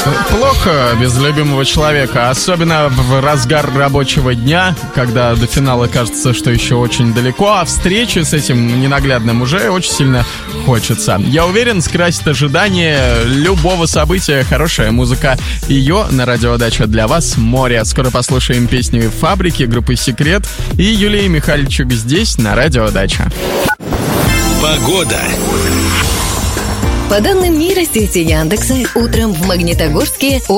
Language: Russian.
Плохо без любимого человека, особенно в разгар рабочего дня, когда до финала кажется, что еще очень далеко, а встречи с этим ненаглядным уже очень сильно хочется. Я уверен, скрасит ожидание любого события хорошая музыка. Ее на радиодаче для вас море. Скоро послушаем песни «Фабрики», группы «Секрет» и Юлии Михальчик здесь на радиодаче. Погода. По данным нейросети Яндекса, утром в Магнитогорске